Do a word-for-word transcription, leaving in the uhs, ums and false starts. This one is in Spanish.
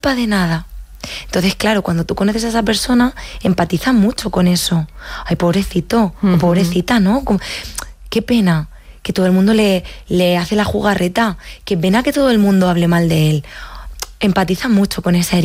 culpa de nada. Entonces, claro, cuando tú conoces a esa persona, empatizas mucho con eso. Ay, pobrecito, uh-huh. o pobrecita, ¿no? Como, qué pena que todo el mundo le, le hace la jugarreta. Qué pena que todo el mundo hable mal de él. Empatizas mucho con esa herida.